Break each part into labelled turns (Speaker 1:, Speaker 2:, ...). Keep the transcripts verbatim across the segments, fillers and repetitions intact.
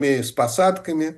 Speaker 1: с посадками.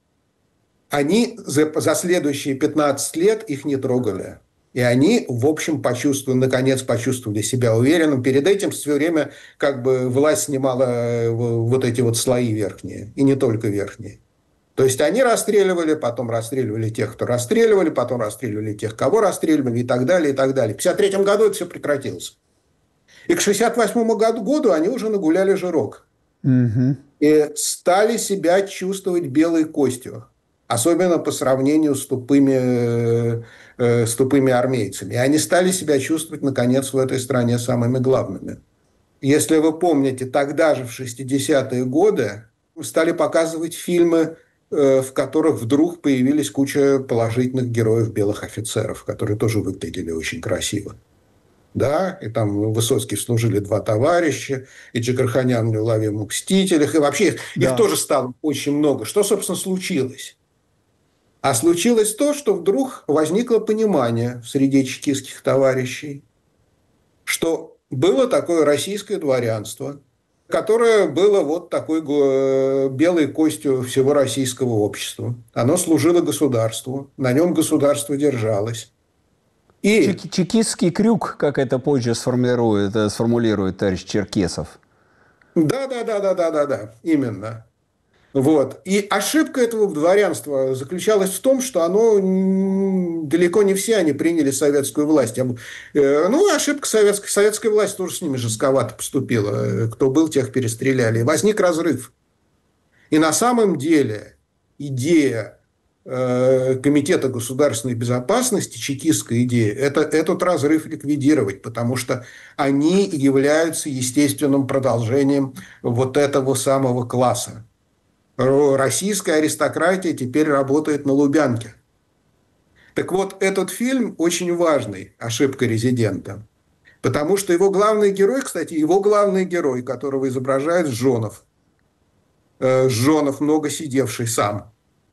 Speaker 1: Они за, за следующие пятнадцать лет их не трогали. И они, в общем, почувствовали, наконец почувствовали себя уверенным. Перед этим все время как бы власть снимала вот эти вот слои верхние, и не только верхние. То есть они расстреливали, потом расстреливали тех, кто расстреливали, потом расстреливали тех, кого расстреливали, и так далее, и так далее. В пятьдесят третьем году это все прекратилось. И к шестьдесят восьмому году они уже нагуляли жирок.
Speaker 2: Угу.
Speaker 1: И стали себя чувствовать белой костью. Особенно по сравнению с тупыми, э, с тупыми армейцами. И они стали себя чувствовать, наконец, в этой стране самыми главными. Если вы помните, тогда же, в шестидесятые годы, стали показывать фильмы, э, в которых вдруг появились куча положительных героев белых офицеров, которые тоже выглядели очень красиво. Да, и там Высоцкий служили два товарища, и Джигарханян в «Неуловимых мстителях», и вообще их, да. их тоже стало очень много. Что, собственно, случилось? А случилось то, что вдруг возникло понимание среди чекистских товарищей, что было такое российское дворянство, которое было вот такой белой костью всего российского общества. Оно служило государству, на нем государство держалось.
Speaker 2: И... Чекистский крюк, как это позже сформулирует, сформулирует товарищ Черкесов.
Speaker 1: Да, да, да, да, да, да, да, именно. Вот. И ошибка этого дворянства заключалась в том, что оно далеко не все они приняли советскую власть. Ну, ошибка советской, советской власти тоже с ними жестковато поступила. Кто был, тех перестреляли. И возник разрыв. И на самом деле идея э, Комитета государственной безопасности, чекистская идея, это этот разрыв ликвидировать, потому что они являются естественным продолжением вот этого самого класса. Российская аристократия теперь работает на Лубянке. Так вот, этот фильм очень важный, «Ошибка резидента», потому что его главный герой, кстати, его главный герой, которого изображает Жонов, э, Жонов, много сидевший сам,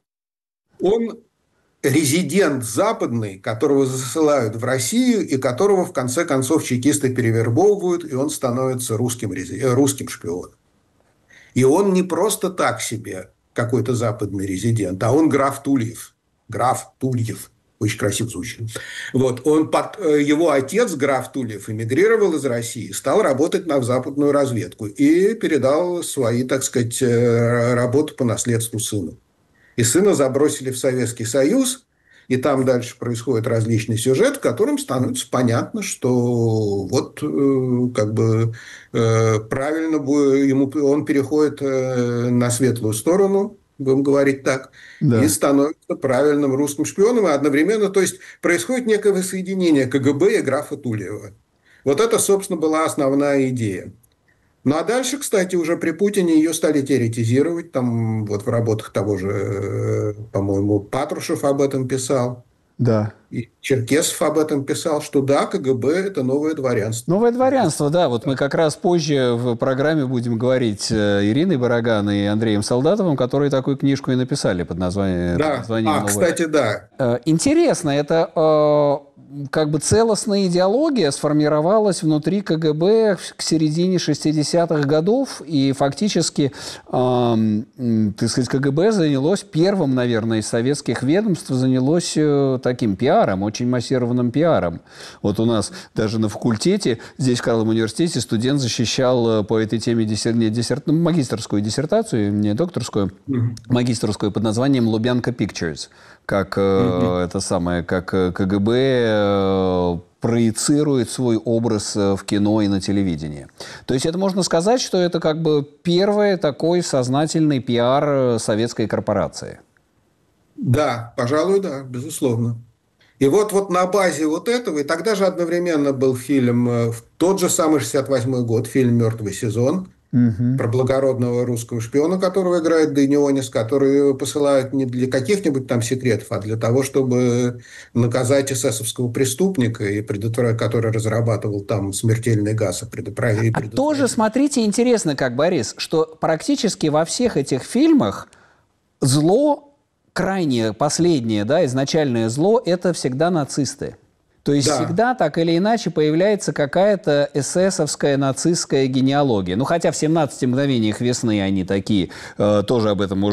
Speaker 1: он резидент западный, которого засылают в Россию и которого в конце концов чекисты перевербовывают, и он становится русским, русским шпионом. И он не просто так себе какой-то западный резидент, а он граф Тульев. Граф Тульев. Очень красиво звучит. Вот. Он под, его отец, граф Тульев, эмигрировал из России, стал работать на западную разведку и передал свои, так сказать, работы по наследству сыну. И сына забросили в Советский Союз, и там дальше происходит различный сюжет, в котором становится понятно, что вот как бы правильно ему, он переходит на светлую сторону, будем говорить так, да. И становится правильным русским шпионом, и одновременно, то есть происходит некое воссоединение КГБ и графа Тульева. Вот это, собственно, была основная идея. Ну, а дальше, кстати, уже при Путине ее стали теоретизировать. Там вот в работах того же, по-моему, Патрушев об этом писал.
Speaker 2: Да.
Speaker 1: И Черкесов об этом писал, что да, КГБ – это новое дворянство.
Speaker 2: Новое дворянство, да. Вот мы как раз позже в программе будем говорить с Ириной Бараган и Андреем Солдатовым, которые такую книжку и написали под названием,
Speaker 1: да.
Speaker 2: под названием
Speaker 1: а,
Speaker 2: «Новое».
Speaker 1: Кстати, да.
Speaker 2: Интересно, это... как бы целостная идеология сформировалась внутри КГБ к середине шестидесятых годов, и фактически, э, так сказать, КГБ занялось первым, наверное, из советских ведомств, занялось э, таким пиаром, очень массированным пиаром. Вот у нас даже на факультете, здесь в Карловом университете, студент защищал по этой теме диссер... не, диссер... магистерскую диссертацию, не докторскую, mm-hmm. магистерскую под названием «Лубянка Pictures», как mm-hmm. это самое, как КГБ проецирует свой образ в кино и на телевидении. То есть это можно сказать, что это как бы первый такой сознательный пиар советской корпорации.
Speaker 1: Да, пожалуй, да, безусловно. И вот, вот на базе вот этого, и тогда же одновременно был фильм, в тот же самый шестьдесят восьмой год, фильм «Мертвый сезон», угу. про благородного русского шпиона, которого играет Дейнионис, который посылают не для каких-нибудь там секретов, а для того, чтобы наказать эсэсовского преступника, и предотвратить, который разрабатывал там смертельный газ. И предотвратить.
Speaker 2: А тоже, смотрите, интересно, как, Борис, что практически во всех этих фильмах зло, крайнее, последнее, да, изначальное зло – это всегда нацисты. То есть
Speaker 1: Да.
Speaker 2: всегда так или иначе появляется какая-то эсэсовская, нацистская генеалогия. Ну, хотя в «семнадцати мгновениях весны» они такие, э, тоже об этом